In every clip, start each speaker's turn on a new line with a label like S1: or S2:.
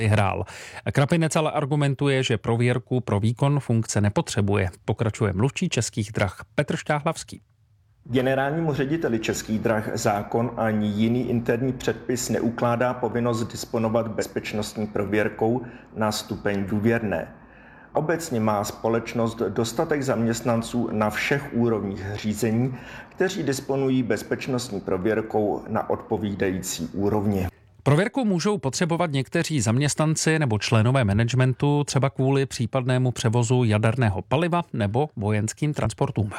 S1: hrál. Krapinec ale argumentuje, že prověrku pro výkon funkce nepotřebuje. Pokračuje mluvčí Českých drah Petr Šťáhlavský.
S2: Generálnímu řediteli Českých drah zákon ani jiný interní předpis neukládá povinnost disponovat bezpečnostní prověrkou na stupeň důvěrné. Obecně má společnost dostatek zaměstnanců na všech úrovních řízení, kteří disponují bezpečnostní prověrkou na odpovídající úrovni.
S1: Prověrku můžou potřebovat někteří zaměstnanci nebo členové managementu, třeba kvůli případnému převozu jaderného paliva nebo vojenským transportům.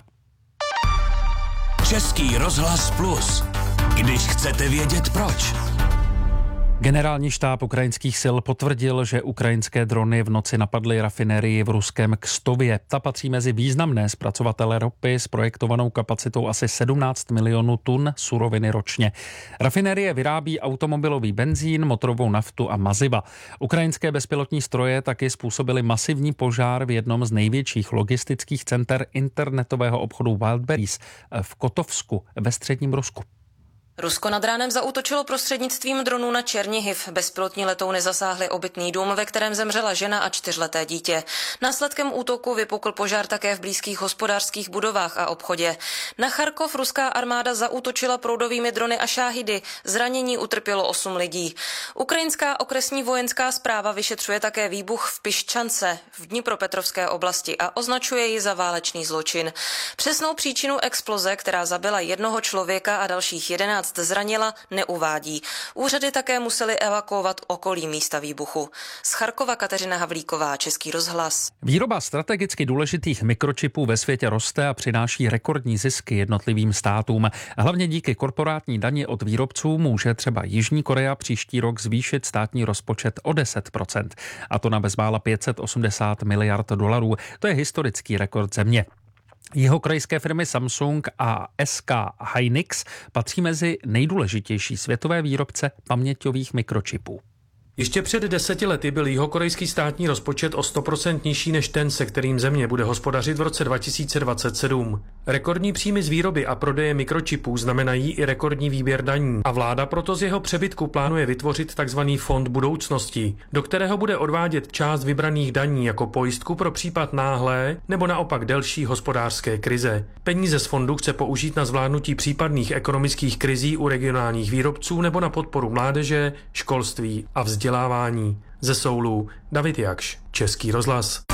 S3: Český rozhlas Plus. Když chcete vědět proč.
S1: Generální štáb ukrajinských sil potvrdil, že ukrajinské drony v noci napadly rafinérii v ruském Kstově. Ta patří mezi významné zpracovatele ropy s projektovanou kapacitou asi 17 milionů tun suroviny ročně. Rafinérie vyrábí automobilový benzín, motorovou naftu a maziva. Ukrajinské bezpilotní stroje taky způsobily masivní požár v jednom z největších logistických center internetového obchodu Wildberries v Kotovsku ve středním Rusku.
S4: Rusko nad ránem zaútočilo prostřednictvím dronů na Černihiv. Bezpilotní letouny zasáhly obytný dům, ve kterém zemřela žena a 4leté dítě. Následkem útoku vypukl požár také v blízkých hospodářských budovách a obchodě. Na Charkov ruská armáda zaútočila proudovými drony a šáhidy. Zranění utrpělo 8 lidí. Ukrajinská okresní vojenská správa vyšetřuje také výbuch v Piščance v Dnipropetrovské oblasti a označuje ji za válečný zločin. Přesnou příčinu exploze, která zabila jednoho člověka a dalších 11 zranila, neuvádí. Úřady také musely evakuovat okolí místa výbuchu. Z Charkova Kateřina Havlíková, Český rozhlas.
S1: Výroba strategicky důležitých mikročipů ve světě roste a přináší rekordní zisky jednotlivým státům. Hlavně díky korporátní dani od výrobců může třeba Jižní Korea příští rok zvýšit státní rozpočet o 10%. A to na bezmála 580 miliard dolarů. To je historický rekord země. Jihokorejské firmy Samsung a SK Hynix patří mezi nejdůležitější světové výrobce paměťových mikročipů.
S5: Ještě před 10 lety byl jihokorejský státní rozpočet o 100% nižší než ten, se kterým země bude hospodařit v roce 2027. Rekordní příjmy z výroby a prodeje mikročipů znamenají i rekordní výběr daní a vláda proto z jeho přebytku plánuje vytvořit tzv. Fond budoucnosti, do kterého bude odvádět část vybraných daní jako pojistku pro případ náhlé nebo naopak delší hospodářské krize. Peníze z fondu chce použít na zvládnutí případných ekonomických krizí u regionálních výrobců nebo na podporu mládeže, školství a vzdělávání. Ze Soulu David Jakš, Český rozhlas.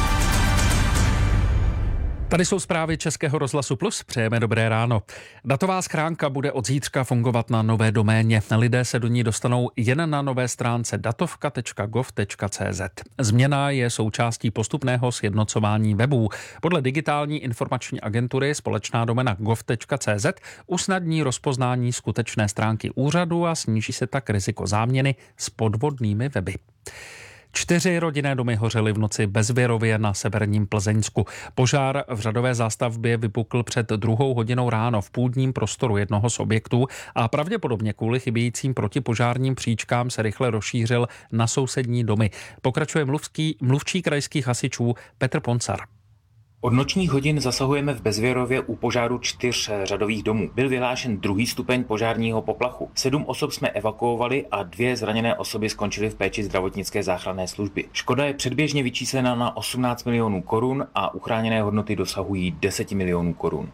S1: Tady jsou zprávy Českého rozhlasu Plus. Přejeme dobré ráno. Datová schránka bude od zítřka fungovat na nové doméně. Lidé se do ní dostanou jen na nové stránce datovka.gov.cz. Změna je součástí postupného sjednocování webů. Podle digitální informační agentury společná domena gov.cz usnadní rozpoznání skutečné stránky úřadu a sníží se tak riziko záměny s podvodnými weby. 4 rodinné domy hořely v noci bezvěrově na severním Plzeňsku. Požár v řadové zástavbě vypukl před 2 hodinou ráno v půdním prostoru jednoho z objektů a pravděpodobně kvůli chybějícím protipožárním příčkám se rychle rozšířil na sousední domy. Pokračuje mluvčí krajských hasičů Petr Poncar.
S6: Od nočních hodin zasahujeme v Bezvěrově u požáru 4 řadových domů. Byl vyhlášen 2. stupeň požárního poplachu. 7 osob jsme evakuovali a 2 zraněné osoby skončily v péči zdravotnické záchranné služby. Škoda je předběžně vyčíslena na 18 milionů korun a uchráněné hodnoty dosahují 10 milionů korun.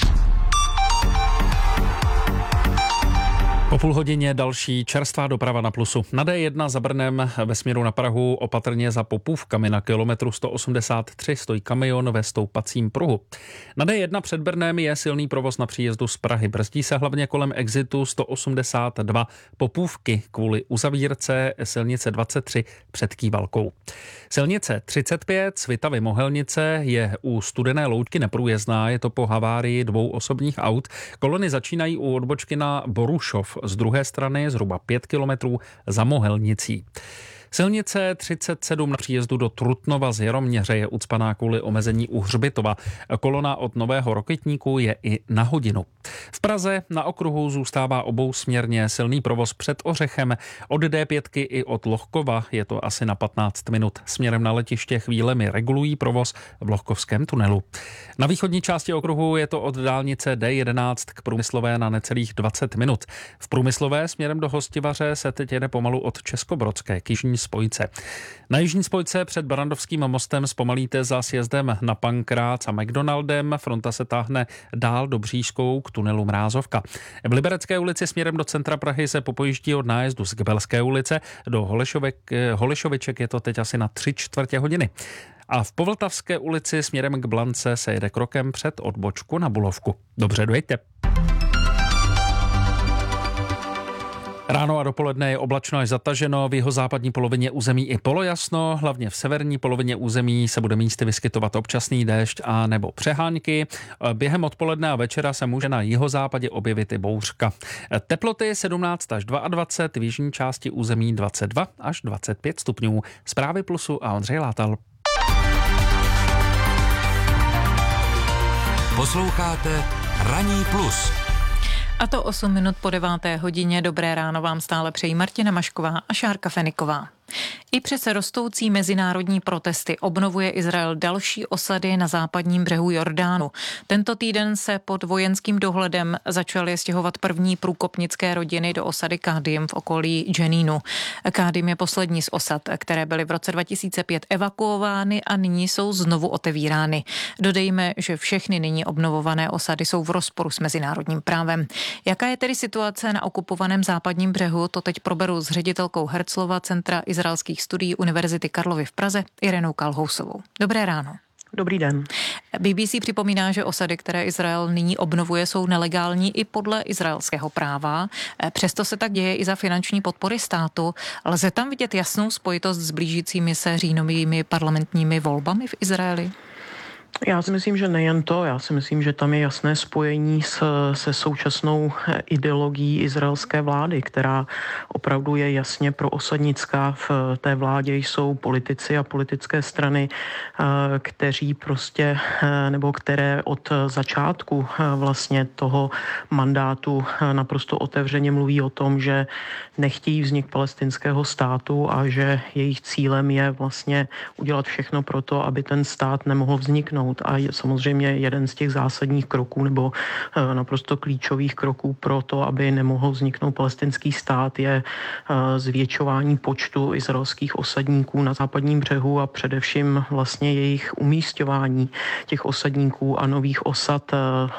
S1: Po půl hodině další čerstvá doprava na Plusu. Na D1 za Brnem ve směru na Prahu opatrně za Popůvkami na kilometru 183 stojí kamion ve stoupacím pruhu. Na D1 před Brnem je silný provoz na příjezdu z Prahy. Brzdí se hlavně kolem exitu 182 Popůvky kvůli uzavírce silnice 23 před Kývalkou. Silnice 35 Svitavy Mohelnice je u Studené Loučky neprůjezdná, je to po havárii 2 osobních aut. Kolony začínají u odbočky na Borušov, z druhé strany zhruba 5 kilometrů za Mohelnicí. Silnice 37 na příjezdu do Trutnova z Jaroměře je ucpaná kvůli omezení u Hřbitova. Kolona od Nového Rokitníku je i na hodinu. V Praze na okruhu zůstává obousměrně silný provoz před Ořechem. Od D5 i od Lohkova je to asi na 15 minut. Směrem na letiště chvílemi regulují provoz v Lohkovském tunelu. Na východní části okruhu je to od dálnice D11 k Průmyslové na necelých 20 minut. V Průmyslové směrem do Hostivaře se teď jede pomalu od Českobrodské k jižní spojce. Na jižní spojce před Barrandovským mostem zpomalíte za sjezdem na Pankrác a McDonaldem. Fronta se táhne dál do Břížskou k tunelu Mrázovka. V Liberecké ulici směrem do centra Prahy se popojíždí od nájezdu z Gebelské ulice do Holešoviček je to teď asi na 3/4 hodiny. A v Povltavské ulici směrem k Blance se jede krokem před odbočku na Bulovku. Dobře, dojďte. Ráno a dopoledne je oblačno až zataženo, v jihozápadní polovině území i polojasno, hlavně v severní polovině území se bude místy vyskytovat občasný déšť a nebo přehánky. Během odpoledne a večera se může na jihozápadě objevit i bouřka. Teploty 17 až 22, v jižní části území 22 až 25 stupňů. Zprávy Plusu a Ondřej Látal.
S3: Posloucháte Ranní plus.
S7: A to 8 minut po 9. hodině. Dobré ráno vám stále přejí Martina Mašková a Šárka Feniková. I přes rostoucí mezinárodní protesty obnovuje Izrael další osady na západním břehu Jordánu. Tento týden se pod vojenským dohledem začaly stěhovat první průkopnické rodiny do osady Kádim v okolí Dženínu. Kádim je poslední z osad, které byly v roce 2005 evakuovány a nyní jsou znovu otevírány. Dodejme, že všechny nyní obnovované osady jsou v rozporu s mezinárodním právem. Jaká je tedy situace na okupovaném západním břehu, to teď proberu s ředitelkou Herzlova Centra izraelských studií Univerzity Karlovy v Praze Irenou Kalhousovou. Dobré ráno.
S8: Dobrý den.
S7: BBC připomíná, že osady, které Izrael nyní obnovuje, jsou nelegální i podle izraelského práva. Přesto se tak děje i za finanční podpory státu. Lze tam vidět jasnou spojitost s blížícími se říjnovými parlamentními volbami v Izraeli?
S8: Já si myslím, že nejen to. Já si myslím, že tam je jasné spojení se současnou ideologií izraelské vlády, která opravdu je jasně proosadnická. V té vládě jsou politici a politické strany, kteří prostě, nebo které od začátku vlastně toho mandátu naprosto otevřeně mluví o tom, že nechtějí vznik palestinského státu a že jejich cílem je vlastně udělat všechno pro to, aby ten stát nemohl vzniknout. A samozřejmě jeden z těch zásadních kroků nebo naprosto klíčových kroků pro to, aby nemohl vzniknout palestinský stát, je zvětšování počtu izraelských osadníků na západním břehu a především vlastně jejich umísťování těch osadníků a nových osad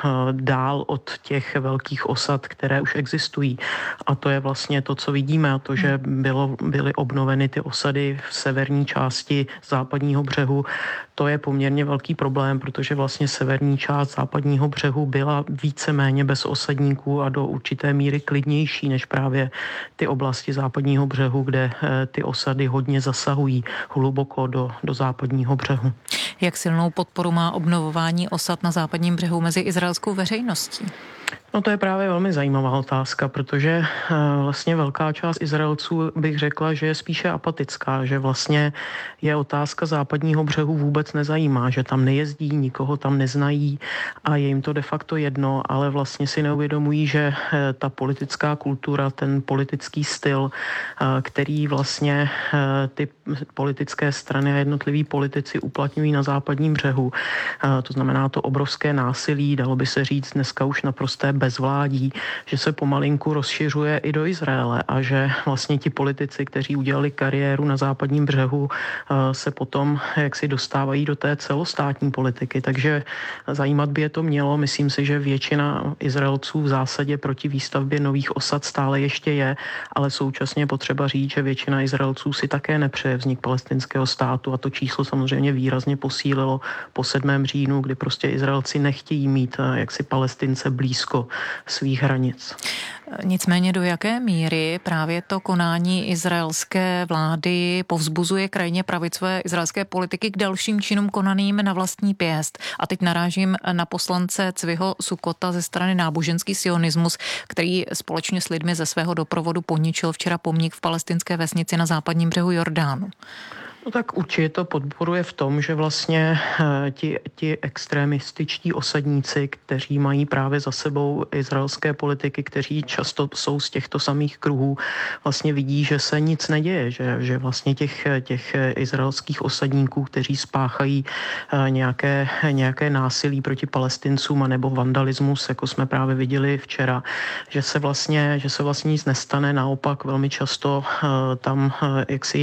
S8: dál od těch velkých osad, které už existují. A to je vlastně to, co vidíme, a to, že byly obnoveny ty osady v severní části západního břehu. To je poměrně velký problém, protože vlastně severní část západního břehu byla víceméně bez osadníků a do určité míry klidnější než právě ty oblasti západního břehu, kde ty osady hodně zasahují hluboko do západního břehu.
S7: Jak silnou podporu má obnovování osad na západním břehu mezi izraelskou veřejností?
S8: No to je právě velmi zajímavá otázka, protože vlastně velká část Izraelců bych řekla, že je spíše apatická, že vlastně je otázka západního břehu vůbec nezajímá, že tam nejezdí, nikoho tam neznají a je jim to de facto jedno, ale vlastně si neuvědomují, že ta politická kultura, ten politický styl, který vlastně ty politické strany a jednotliví politici uplatňují na západním břehu, to znamená to obrovské násilí, dalo by se říct dneska už naprosté bezvládí, že se pomalinku rozšiřuje i do Izraele a že vlastně ti politici, kteří udělali kariéru na západním břehu, se potom jaksi dostávají do té celostátní politiky. Takže zajímat by je to mělo. Myslím si, že většina Izraelců v zásadě proti výstavbě nových osad stále ještě je, ale současně potřeba říct, že většina Izraelců si také nepřeje vznik palestinského státu a to číslo samozřejmě výrazně posílilo po 7. říjnu, kdy prostě Izraelci nechtějí mít jaksi Palestince blízko svých hranic.
S7: Nicméně do jaké míry právě to konání izraelské vlády povzbuzuje krajně pravicové izraelské politiky k dalším činům konaným na vlastní pěst? A teď narážím na poslance Cviho Sukota ze strany Náboženský sionismus, který společně s lidmi ze svého doprovodu poničil včera pomník v palestinské vesnici na západním břehu Jordánu.
S8: No tak určitě to podporuje v tom, že vlastně ti extremističtí osadníci, kteří mají právě za sebou izraelské politiky, kteří často jsou z těchto samých kruhů, vlastně vidí, že se nic neděje, že vlastně těch izraelských osadníků, kteří spáchají nějaké násilí proti Palestincům anebo vandalismus, jako jsme právě viděli včera, že se vlastně nic nestane, naopak velmi často tam jaksi